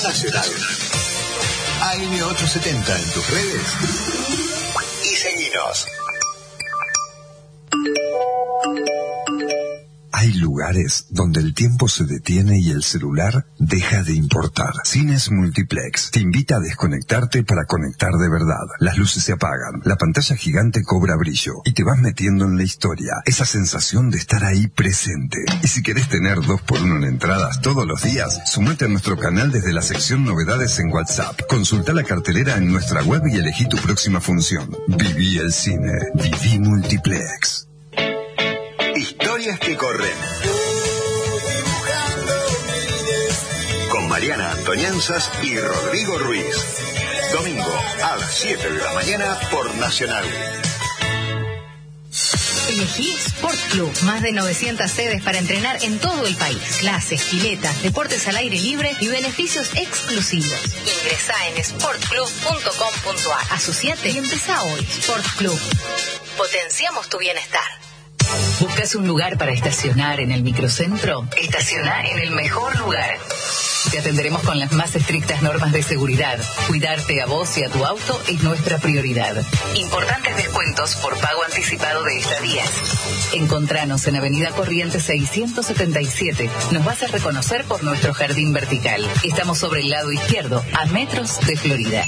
Nacional. AM870 en tus redes y seguinos. Hay lugares donde el tiempo se detiene y el celular deja de importar. Cines Multiplex te invita a desconectarte para conectar de verdad. Las luces se apagan, la pantalla gigante cobra brillo y te vas metiendo en la historia. Esa sensación de estar ahí presente. Y si querés tener 2x1 en entradas todos los días, sumate a nuestro canal desde la sección novedades en WhatsApp. Consulta la cartelera en nuestra web y elegí tu próxima función. Viví el cine. Viví Multiplex. Historias que corren. Con Mariana Antonianzas y Rodrigo Ruiz. Domingo a las 7 de la mañana por Nacional. Elegí Sport Club. Más de 900 sedes para entrenar en todo el país. Clases, piletas, deportes al aire libre y beneficios exclusivos. Ingresá en sportclub.com.ar. Asociate y empezá hoy. Sport Club. Potenciamos tu bienestar. ¿Buscas un lugar para estacionar en el microcentro? Estacioná en el mejor lugar. Te atenderemos con las más estrictas normas de seguridad. Cuidarte a vos y a tu auto es nuestra prioridad. Importantes descuentos por pago anticipado de estadías. Encontranos en Avenida Corrientes 677. Nos vas a reconocer por nuestro jardín vertical. Estamos sobre el lado izquierdo, a metros de Florida.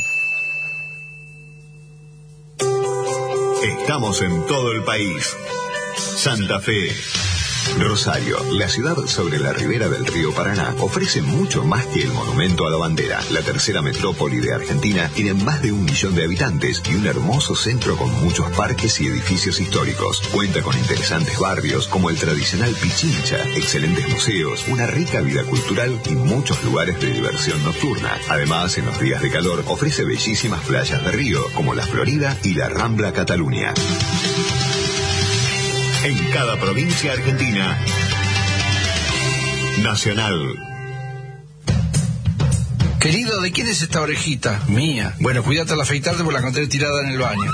Estamos en todo el país. Santa Fe. Rosario, la ciudad sobre la ribera del río Paraná, ofrece mucho más que el monumento a la bandera. La tercera metrópoli de Argentina tiene más de 1 millón de habitantes y un hermoso centro con muchos parques y edificios históricos. Cuenta con interesantes barrios como el tradicional Pichincha, excelentes museos, una rica vida cultural y muchos lugares de diversión nocturna. Además, en los días de calor ofrece bellísimas playas de río como la Florida y la Rambla Cataluña. En cada provincia argentina. Nacional. Querido, ¿de quién es esta orejita? Mía. Bueno, cuídate al afeitarte porque la encontré tirada en el baño.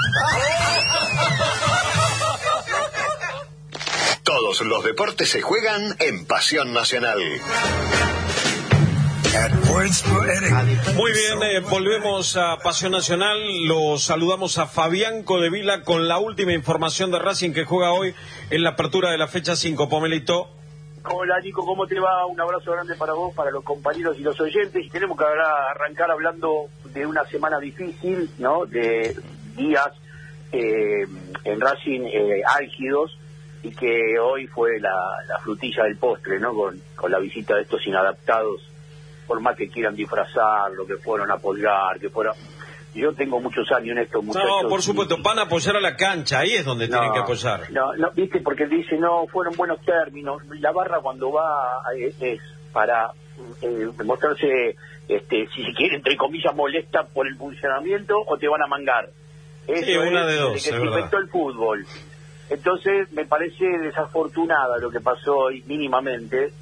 Todos los deportes se juegan en Pasión Nacional. Muy bien, volvemos a Pasión Nacional. Los saludamos a Fabián Codevila con la última información de Racing que juega hoy en la apertura de la fecha 5. Pomelito. Hola Nico, ¿cómo te va? Un abrazo grande para vos, para los compañeros y los oyentes. Y tenemos que arrancar hablando de una semana difícil, ¿no? De días en Racing álgidos, y que hoy fue la frutilla del postre, ¿no? Con la visita de estos inadaptados, por más que quieran disfrazarlo, que fueron a apoyar, que fueron... Yo tengo muchos años en esto, muchachos. No, por supuesto, van a apoyar a la cancha, ahí es donde tienen que apoyar. No, viste, porque dice, no, fueron buenos términos. La barra cuando va es para mostrarse, si se quiere, entre comillas, molesta por el funcionamiento, o te van a mangar. Eso sí, una de dos, desde que se inventó el fútbol. Entonces, me parece desafortunada lo que pasó hoy, mínimamente,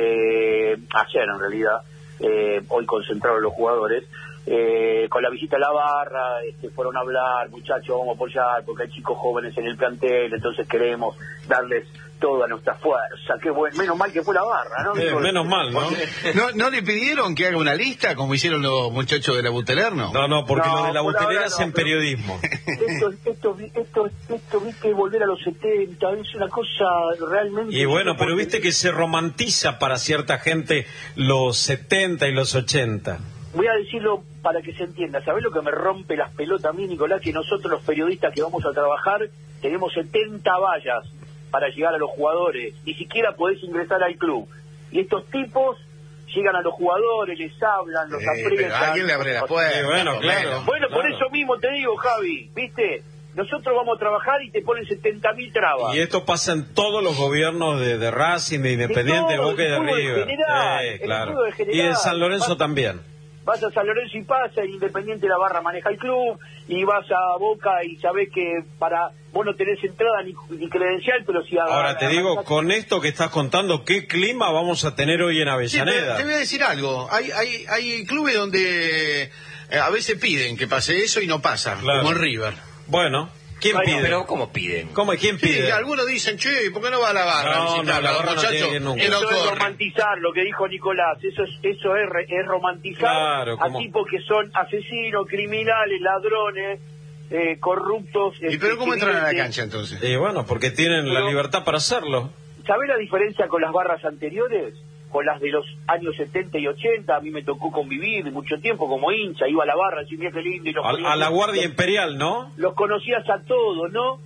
ayer en realidad, hoy concentraron los jugadores, con la visita a la barra, fueron a hablar, muchachos, vamos a apoyar, porque hay chicos jóvenes en el plantel, entonces queremos darles toda nuestra fuerza. Qué bueno, menos mal que fue la barra, ¿no? Menos mal, ¿no? ¿No le pidieron que haga una lista, como hicieron los muchachos de la Butelerno? No, porque lo de la Butelera es en periodismo. Esto, viste, volver a los 70, es una cosa realmente... Y bueno, pero viste que se romantiza para cierta gente los 70 y los 80. Voy a decirlo para que se entienda. ¿Sabés lo que me rompe las pelotas a mí, Nicolás? Que nosotros los periodistas que vamos a trabajar tenemos 70 vallas para llegar a los jugadores. Ni siquiera podés ingresar al club. Y estos tipos llegan a los jugadores, les hablan, los aprietan. Pero alguien le abre la puerta. Bueno, claro. Bueno, por eso mismo te digo, Javi, ¿viste? Nosotros vamos a trabajar y te ponen 70.000 trabas. Y esto pasa en todos los gobiernos de Racing, de Independiente, de Boca y de River. Claro. Y en San Lorenzo también. Vas a San Lorenzo y pasa, el Independiente la barra maneja el club, y vas a Boca y sabés que vos no tenés entrada ni credencial, pero si... Ahora te digo, con esto que estás contando, ¿qué clima vamos a tener hoy en Avellaneda? Sí, te voy a decir algo, hay clubes donde a veces piden que pase eso y no pasa, claro, como en River. Bueno, ¿Quién pide? Pero ¿cómo piden? ¿Quién pide? Sí, algunos dicen, che, ¿por qué no va a la barra? No, la barra no tiene que ir nunca. Eso es romantizar lo que dijo Nicolás. Eso es romantizar a tipos que son asesinos, criminales, ladrones, corruptos. ¿Y pero cómo entran a la cancha entonces? Bueno, porque tienen la libertad para hacerlo. ¿Sabés la diferencia con las barras anteriores? Con las de los años 70 y 80, a mí me tocó convivir mucho tiempo como hincha, iba a la barra, decía, mira qué lindo. Y a la Guardia Imperial, ¿no? Los conocías a todos, ¿no?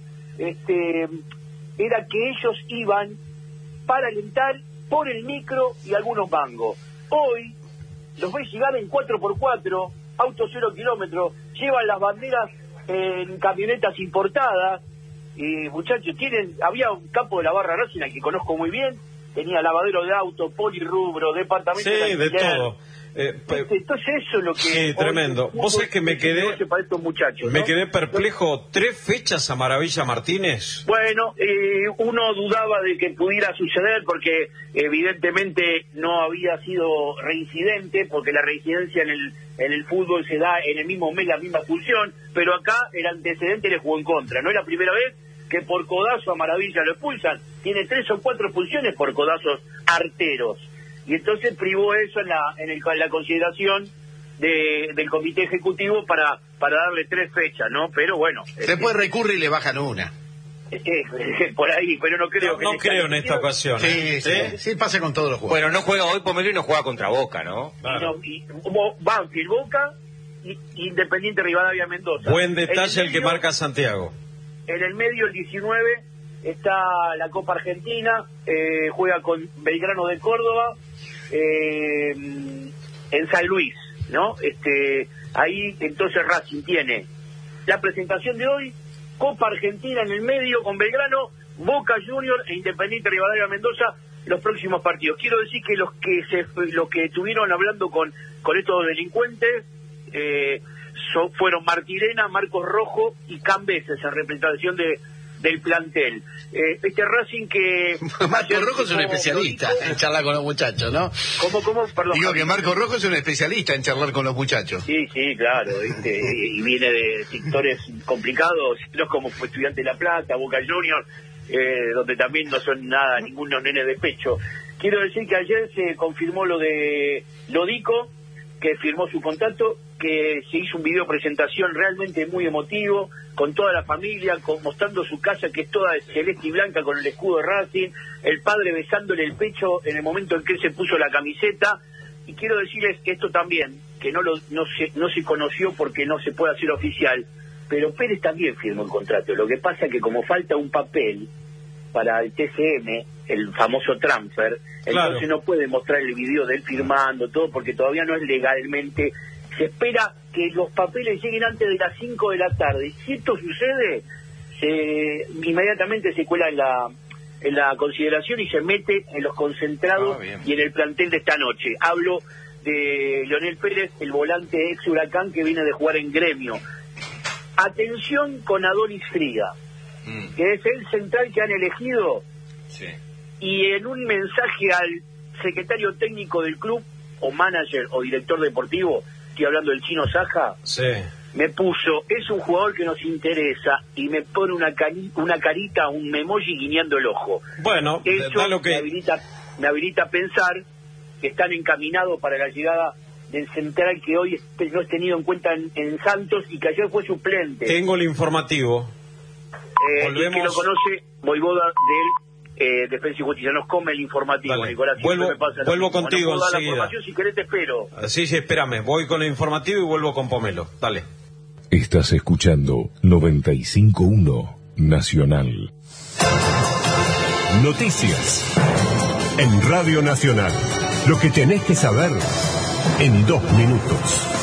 Era que ellos iban para alentar por el micro y algunos mangos. Hoy los ves llegar en 4x4, autos 0 kilómetros, llevan las banderas en camionetas importadas. Muchachos, había un campo de la barra Racing al que conozco muy bien, tenía lavadero de auto, polirrubro, departamento de todo. Entonces eso es lo que... Sí, tremendo. Vos sabés que me quedé perplejo. 3 fechas a Maravilla Martínez. Bueno, uno dudaba de que pudiera suceder porque evidentemente no había sido reincidente, porque la reincidencia en el fútbol se da en el mismo mes, la misma función, pero acá el antecedente le jugó en contra. No es la primera vez que por codazo a Maravilla lo expulsan. Tiene 3 o 4 expulsiones por codazos arteros. Y entonces privó eso en la consideración del comité ejecutivo para darle 3 fechas, ¿no? Pero bueno. Después recurre y le bajan una. Por ahí, pero no creo que... No creo en esta ocasión. Sí, pasa con todos los juegos. Bueno, no juega hoy Pomelo y no juega contra Boca, ¿no? Claro. Banfield, Boca, Independiente Rivadavia Mendoza. Buen detalle el que marca Santiago. En el medio, el 19, está la Copa Argentina, juega con Belgrano de Córdoba, en San Luis, ¿no? Ahí entonces Racing tiene la presentación de hoy, Copa Argentina en el medio con Belgrano, Boca Juniors e Independiente Rivadavia Mendoza, los próximos partidos. Quiero decir que los que estuvieron hablando con estos delincuentes fueron Martirena, Marcos Rojo y Cambeses en representación del plantel. Racing que... Marcos Rojo es un especialista en charlar con los muchachos, ¿no? ¿Cómo? Perdón. Digo que Marcos Rojo es un especialista en charlar con los muchachos. Sí, claro, y viene de sectores complicados, no como fue Estudiante de La Plata, Boca Juniors, donde también no son ningunos nenes de pecho. Quiero decir que ayer se confirmó lo de Lodico, que firmó su contrato, que se hizo un video presentación realmente muy emotivo, con toda la familia, mostrando su casa que es toda celeste y blanca con el escudo de Racing, el padre besándole el pecho en el momento en que él se puso la camiseta. Y quiero decirles que esto también, que no se conoció porque no se puede hacer oficial, pero Pérez también firmó el contrato. Lo que pasa es que como falta un papel para el TCM, el famoso transfer, entonces no puede mostrar el video de él firmando todo porque todavía no es legalmente. Se espera que los papeles lleguen antes de las 5 de la tarde. Si esto sucede, inmediatamente se cuela en la consideración y se mete en los concentrados y en el plantel de esta noche. Hablo de Leonel Pérez, el volante ex Huracán que viene de jugar en Gremio. Atención con Adonis Friga, que es el central que han elegido, y en un mensaje al secretario técnico del club, o manager, o director deportivo, estoy hablando del Chino Saja, me puso, es un jugador que nos interesa, y me pone una carita, un emoji guiñando el ojo. Bueno, eso me habilita a pensar que están encaminados para la llegada del central que hoy no es tenido en cuenta en Santos y que ayer fue suplente. Tengo el informativo. El que lo conoce, Voivoda del Defensa y Justicia. Nos come el informativo, dale. Nicolás. Vuelvo contigo enseguida. Si querés te espero. Sí, espérame. Voy con el informativo y vuelvo con Pomelo. Dale. Estás escuchando 95.1 Nacional. Noticias en Radio Nacional. Lo que tenés que saber en 2 minutos.